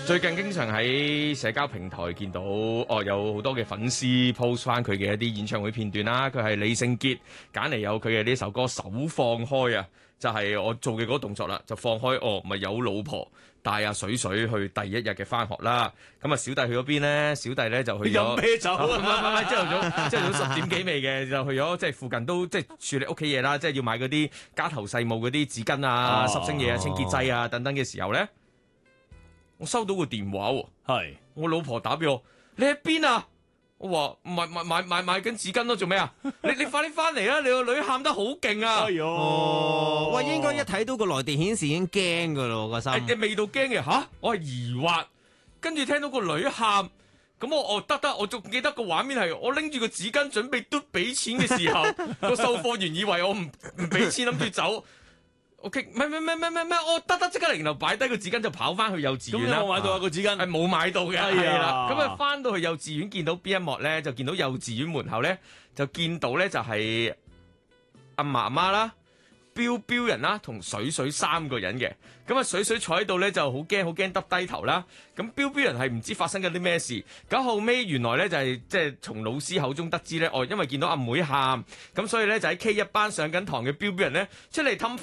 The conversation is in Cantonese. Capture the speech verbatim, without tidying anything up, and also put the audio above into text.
最近經常喺社交平台見到，哦，有好多嘅粉絲 post 翻佢嘅一啲演唱會片段啦。佢係李聖傑揀嚟有佢嘅呢首歌手放開啊，就係、是、我做嘅嗰個動作啦，就放開哦，咪有老婆帶阿水水去第一日嘅翻學啦。咁啊，小弟去咗邊咧？小弟咧就去咗飲啤酒啊！ 唔係唔係，朝頭早朝頭早十點幾未嘅，就去咗即係附近都即係處理屋企嘢啦，即係要買嗰啲家頭細務嗰啲紙巾啊、濕星嘢啊、清潔劑啊等等嘅時候咧。我收到個電話喎， 係我老婆打俾我，你喺邊啊？我話買買買買買緊紙巾咯，做咩啊？你你快啲翻嚟啦！你個女喊得好勁啊！ 哎呦， 哦，喂，應該一睇到個來電顯示已經驚噶咯個心。 誒、欸，未到驚嘅吓，我係疑惑，跟住聽到個女喊，咁我我得得，我仲記得個畫面係我拎住個紙巾準備嘟俾錢嘅時候，個售貨員以為我唔唔俾錢諗住走。O K， 唔係唔係唔係唔係唔係，我得得即刻嚟，然後擺低個紙巾就跑翻去幼稚園啦。 咁有冇買到啊個紙巾？ 係冇買到嘅， 哎係啦呀。 咁啊，翻到去幼稚園見到邊一幕咧？就見到幼稚園門口咧，就見到咧就係阿媽媽啦、標標人啦同水水三個人嘅。咁啊，水水坐喺度咧就好驚好驚，耷低頭啦。咁標標人係唔知發生緊啲咩事。咁後尾原來咧就係即係從老師口中得知咧，哦，因為見到阿妹喊，咁所以咧就喺 K 一班上緊堂嘅標標人咧出嚟氹